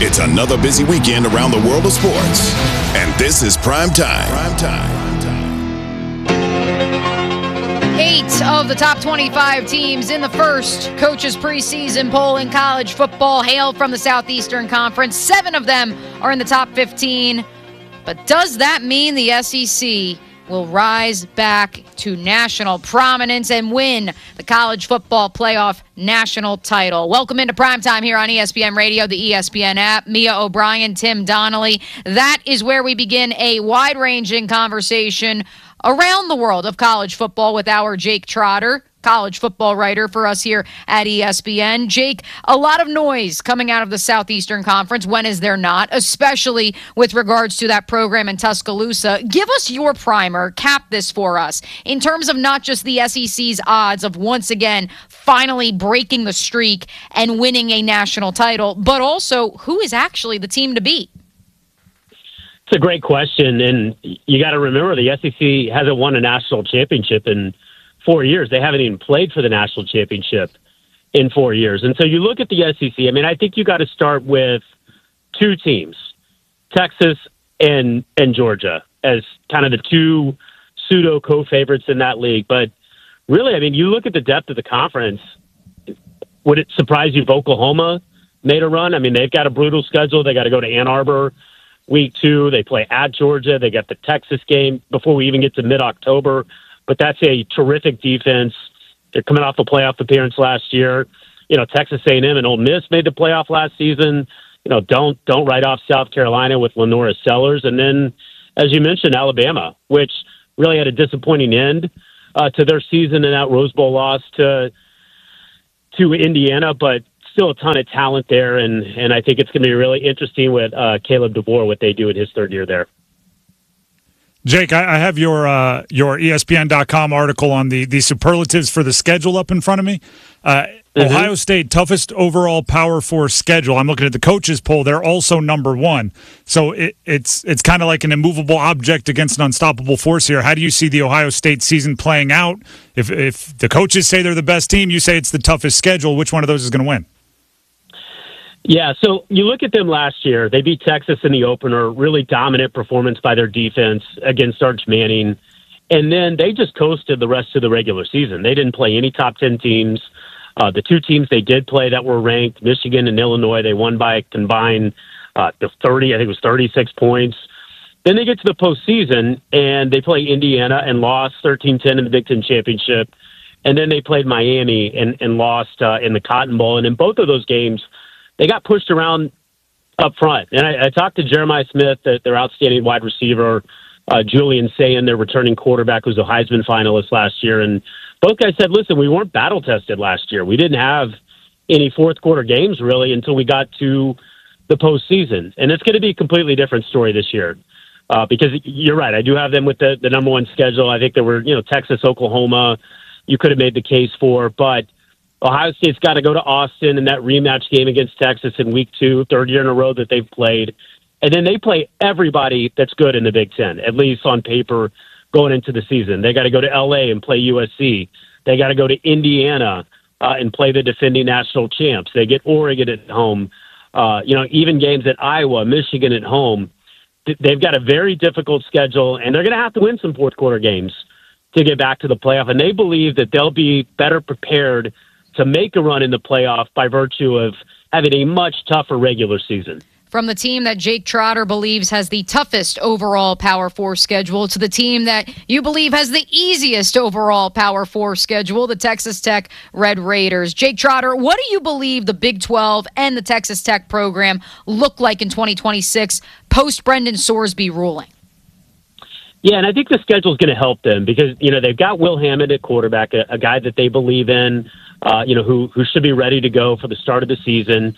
It's another busy weekend around the world of sports, and this is Prime Time. 8 of the top 25 teams in the first coaches preseason poll in college football hail from the Southeastern Conference. 7 of them are in the top 15. But does that mean the SEC will rise back to national prominence and win the college football playoff national title? Welcome into Primetime here on ESPN Radio, the ESPN app. Mia O'Brien, Tim Donnelly. That is where we begin a wide-ranging conversation around the world of college football with our Jake Trotter, college football writer for us here at ESPN. Jake, a lot of noise coming out of the Southeastern Conference. When is there not? Especially with regards to that program in Tuscaloosa. Give us your primer. Cap this for us in terms of not just the SEC's odds of once again finally breaking the streak and winning a national title, but also who is actually the team to beat. It's a great question, and you got to remember the SEC hasn't won a national championship in 4 years. They haven't even played for the national championship in 4 years. And so you look at the SEC, I mean, I think you got to start with two teams, Texas and Georgia, as kind of the two pseudo co-favorites in that league. But really, I mean, you look at the depth of the conference, would it surprise you if Oklahoma made a run? I mean, they've got a brutal schedule. They got to go to Ann Arbor week 2. They play at Georgia. They got the Texas game before we even get to mid-October. But that's a terrific defense. They're coming off a playoff appearance last year. You know, Texas A&M and Ole Miss made the playoff last season. You know, don't write off South Carolina with Lenora Sellers. And then, as you mentioned, Alabama, which really had a disappointing end to their season in that Rose Bowl loss to Indiana, but still a ton of talent there. And I think it's going to be really interesting with Caleb DeBoer, what they do in his third year there. Jake, I have your ESPN.com article on the superlatives for the schedule up in front of me. Ohio State, toughest overall Power 4 schedule. I'm looking at the coaches poll. They're also number 1. So it's kind of like an immovable object against an unstoppable force here. How do you see the Ohio State season playing out? If the coaches say they're the best team, you say it's the toughest schedule. Which one of those is going to win? Yeah, so you look at them last year. They beat Texas in the opener, really dominant performance by their defense against Arch Manning. And then they just coasted the rest of the regular season. They didn't play any top 10 teams. The two teams they did play that were ranked, Michigan and Illinois, they won by combined 36 points. Then they get to the postseason, and they play Indiana and lost 13-10 in the Big Ten Championship. And then they played Miami and lost in the Cotton Bowl. And in both of those games, they got pushed around up front. And I talked to Jeremiah Smith, their outstanding wide receiver, Julian Sayin, their returning quarterback, who's a Heisman finalist last year. And both guys said, listen, we weren't battle-tested last year. We didn't have any fourth-quarter games, really, until we got to the postseason. And it's going to be a completely different story this year because you're right. I do have them with the number 1 schedule. I think there were, Texas, Oklahoma, you could have made the case for. But Ohio State's got to go to Austin in that rematch game against Texas in week 2, third year in a row that they've played. And then they play everybody that's good in the Big Ten, at least on paper, going into the season. They got to go to L.A. and play USC. They got to go to Indiana and play the defending national champs. They get Oregon at home. Even games at Iowa, Michigan at home. They've got a very difficult schedule, and they're going to have to win some fourth-quarter games to get back to the playoff. And they believe that they'll be better prepared to make a run in the playoff by virtue of having a much tougher regular season. From the team that Jake Trotter believes has the toughest overall Power 4 schedule to the team that you believe has the easiest overall Power 4 schedule, the Texas Tech Red Raiders. Jake Trotter, what do you believe the Big 12 and the Texas Tech program look like in 2026 post Brendan Sorsby ruling? Yeah, and I think the schedule is going to help them because, they've got Will Hammond at quarterback, a guy that they believe in, who should be ready to go for the start of the season.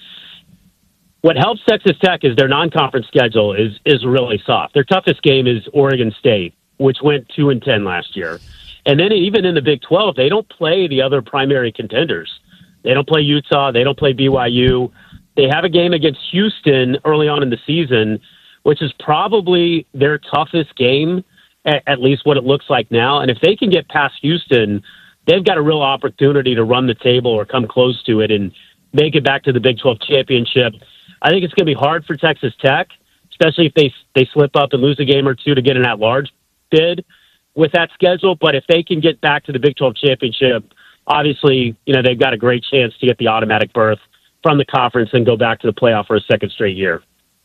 What helps Texas Tech is their non-conference schedule is really soft. Their toughest game is Oregon State, which went 2-10 last year. And then even in the Big 12, they don't play the other primary contenders. They don't play Utah. They don't play BYU. They have a game against Houston early on in the season, which is probably their toughest game, at least what it looks like now. And if they can get past Houston, they've got a real opportunity to run the table or come close to it and make it back to the Big 12 championship. I think it's going to be hard for Texas Tech, especially if they slip up and lose a game or two to get an at-large bid with that schedule. But if they can get back to the Big 12 championship, obviously, they've got a great chance to get the automatic berth from the conference and go back to the playoff for a second straight year.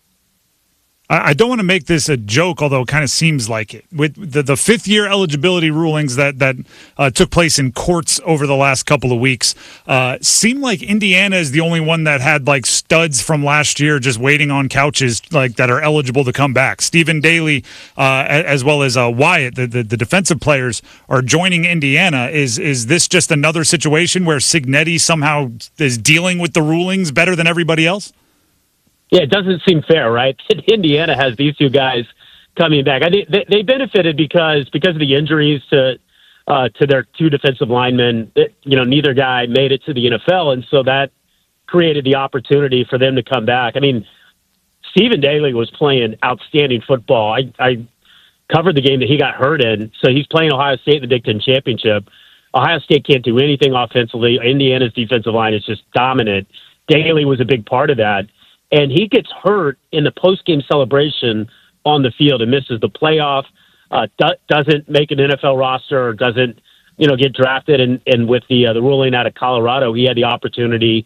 I don't want to make this a joke, although it kind of seems like it. With the fifth-year eligibility rulings that took place in courts over the last couple of weeks, seemed like Indiana is the only one that had like studs from last year just waiting on couches like that are eligible to come back. Stephen Daly, as well as Wyatt, the defensive players, are joining Indiana. Is this just another situation where Cignetti somehow is dealing with the rulings better than everybody else? Yeah, it doesn't seem fair, right? Indiana has these two guys coming back. I think they benefited because of the injuries to their two defensive linemen. Neither guy made it to the NFL, and so that created the opportunity for them to come back. I mean, Stephen Daly was playing outstanding football. I covered the game that he got hurt in, so he's playing Ohio State in the Big Ten Championship. Ohio State can't do anything offensively. Indiana's defensive line is just dominant. Daly was a big part of that. And he gets hurt in the post-game celebration on the field and misses the playoff, doesn't make an NFL roster, or doesn't, get drafted. And with the ruling out of Colorado, he had the opportunity,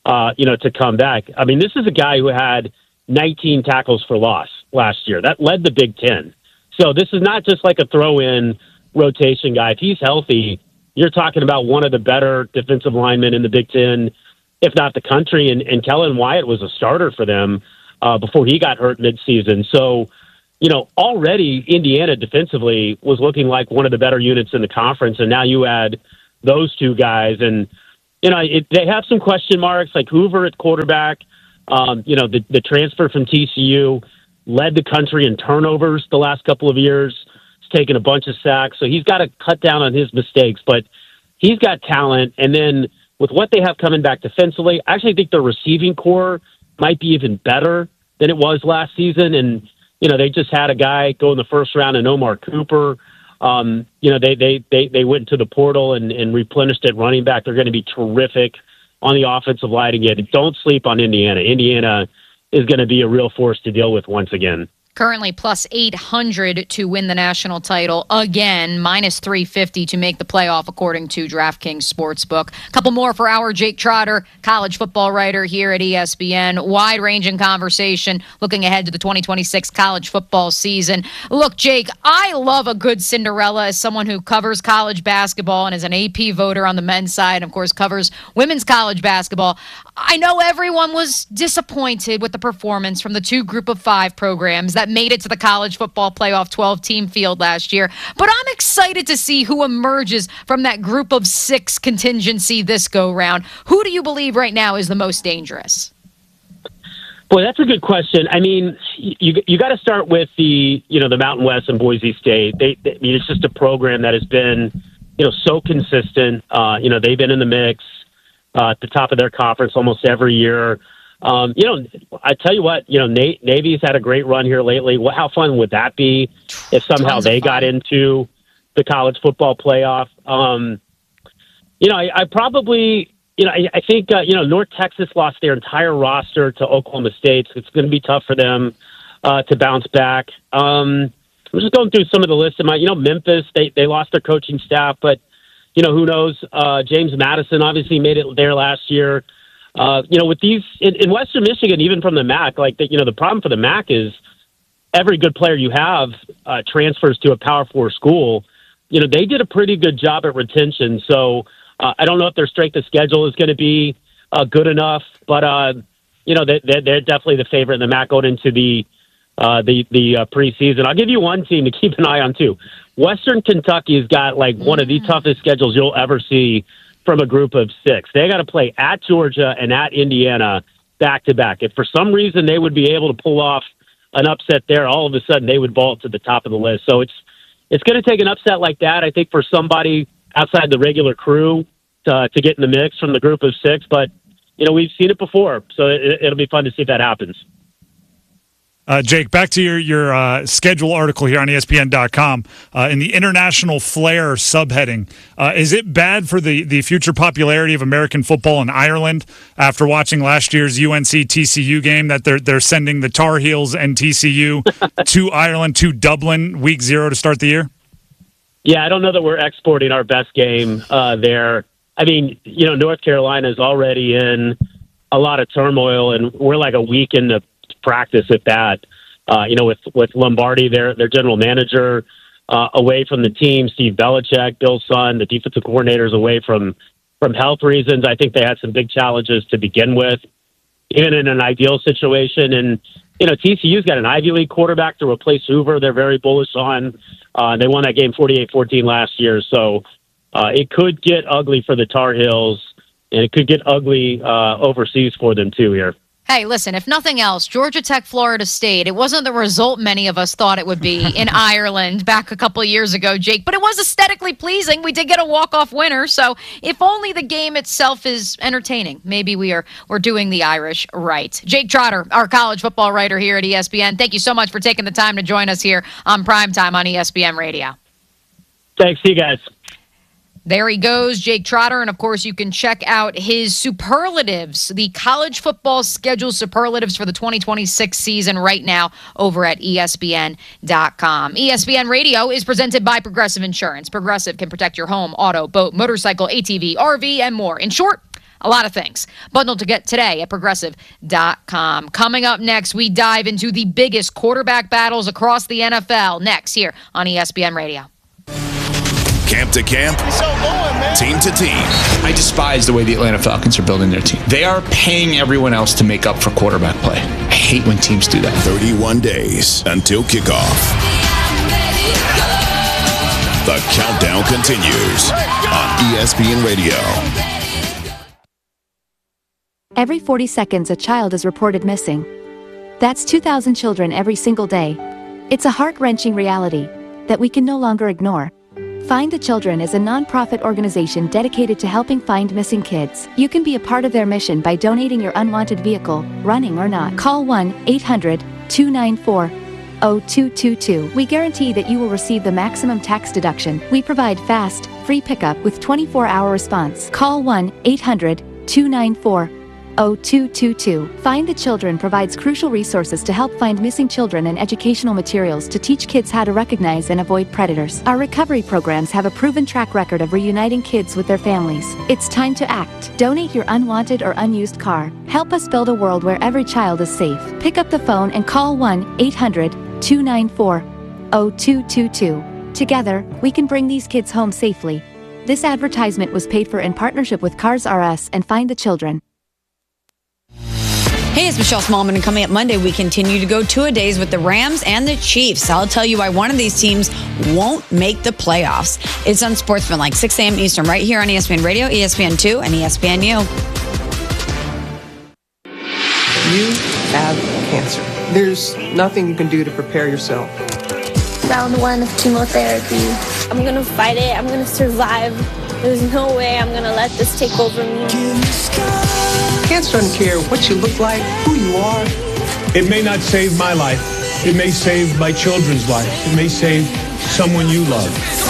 to come back. I mean, this is a guy who had 19 tackles for loss last year. That led the Big Ten. So this is not just like a throw-in rotation guy. If he's healthy, you're talking about one of the better defensive linemen in the Big Ten, if not the country, and Kellen Wyatt was a starter for them before he got hurt midseason. So, already Indiana defensively was looking like one of the better units in the conference, and now you add those two guys, and they have some question marks, like Hoover at quarterback. The transfer from TCU led the country in turnovers the last couple of years. He's taken a bunch of sacks, so he's got to cut down on his mistakes, but he's got talent, and then with what they have coming back defensively, I actually think their receiving core might be even better than it was last season. And, they just had a guy go in the first round, and Omar Cooper. They went into the portal and replenished at running back. They're going to be terrific on the offensive line again. Don't sleep on Indiana. Indiana is going to be a real force to deal with once again. Currently plus 800 to win the national title again, minus 350 to make the playoff, according to DraftKings Sportsbook. A couple more for our Jake Trotter, college football writer here at ESPN. Wide-ranging conversation looking ahead to the 2026 college football season. Look, Jake, I love a good Cinderella as someone who covers college basketball and is an AP voter on the men's side, and of course covers women's college basketball. I know everyone was disappointed with the performance from the two Group of Five programs that made it to the college football playoff 12-team field last year. But I'm excited to see who emerges from that Group of Six contingency this go-round. Who do you believe right now is the most dangerous? Boy, that's a good question. I mean, you got to start with the Mountain West and Boise State. It's just a program that has been, so consistent. They've been in the mix at the top of their conference almost every year. I tell you what, Navy's had a great run here lately. How fun would that be if somehow they got into the college football playoff? I probably, I think, North Texas lost their entire roster to Oklahoma State. So it's going to be tough for them to bounce back. I'm just going through some of the list of Memphis, they lost their coaching staff, but who knows? James Madison obviously made it there last year. With these in Western Michigan, even from the MAC, the problem for the MAC is every good player you have transfers to a Power 4 school. They did a pretty good job at retention. So I don't know if their strength of schedule is going to be good enough, but they're definitely the favorite in the MAC going into the preseason. I'll give you one team to keep an eye on too. Western Kentucky has got one of the toughest schedules you'll ever see from a Group of Six. They got to play at Georgia and at Indiana back to back. If for some reason they would be able to pull off an upset there, all of a sudden they would vault to the top of the list. So it's going to take an upset like that, I think, for somebody outside the regular crew to get in the mix from the Group of Six. But we've seen it before, so it'll be fun to see if that happens. Jake, back to your schedule article here on ESPN.com. In the International Flair subheading, is it bad for the future popularity of American football in Ireland after watching last year's UNC-TCU game that they're sending the Tar Heels and TCU to Ireland, to Dublin, week 0 to start the year? Yeah, I don't know that we're exporting our best game there. I mean, North Carolina is already in a lot of turmoil, and we're like a week into practice at that. With Lombardi, their general manager, away from the team, Steve Belichick, Bill's son, the defensive coordinators away from health reasons. I think they had some big challenges to begin with, even in an ideal situation. And, TCU's got an Ivy League quarterback to replace Hoover. They're very bullish on. They won that game 48-14 last year. So it could get ugly for the Tar Heels, and it could get ugly overseas for them too here. Hey, listen, if nothing else, Georgia Tech, Florida State, it wasn't the result many of us thought it would be in Ireland back a couple of years ago, Jake, but it was aesthetically pleasing. We did get a walk-off winner, so if only the game itself is entertaining, maybe we're doing the Irish right. Jake Trotter, our college football writer here at ESPN, thank you so much for taking the time to join us here on Primetime on ESPN Radio. Thanks. See you guys. There he goes, Jake Trotter. And, of course, you can check out his superlatives, the college football schedule superlatives for the 2026 season right now over at ESPN.com. ESPN Radio is presented by Progressive Insurance. Progressive can protect your home, auto, boat, motorcycle, ATV, RV, and more. In short, a lot of things. Bundle to get today at Progressive.com. Coming up next, we dive into the biggest quarterback battles across the NFL. Next, here on ESPN Radio. Camp to camp, team to team. I despise the way the Atlanta Falcons are building their team. They are paying everyone else to make up for quarterback play. I hate when teams do that. 31 days until kickoff. The countdown continues on ESPN Radio. Every 40 seconds, a child is reported missing. That's 2,000 children every single day. It's a heart-wrenching reality that we can no longer ignore. Find the Children is a non-profit organization dedicated to helping find missing kids. You can be a part of their mission by donating your unwanted vehicle, running or not. Call 1-800-294-0222. We guarantee that you will receive the maximum tax deduction. We provide fast, free pickup with 24-hour response. Call 1-800-294-0222. Find the Children provides crucial resources to help find missing children and educational materials to teach kids how to recognize and avoid predators. Our recovery programs have a proven track record of reuniting kids with their families. It's time to act. Donate your unwanted or unused car. Help us build a world where every child is safe. Pick up the phone and call 1-800-294-0222. Together, we can bring these kids home safely. This advertisement was paid for in partnership with Cars R Us and Find the Children. Hey, it's Michelle Smallman, and coming up Monday, we continue to go two-a-days with the Rams and the Chiefs. I'll tell you why one of these teams won't make the playoffs. It's Unsportsmanlike, 6 a.m. Eastern, right here on ESPN Radio, ESPN2, and ESPNU. You have cancer. There's nothing you can do to prepare yourself. Round 1 of chemotherapy. I'm going to fight it. I'm going to survive. There's no way I'm going to let this take over me. Cancer doesn't care what you look like, who you are. It may not save my life. It may save my children's lives. It may save someone you love.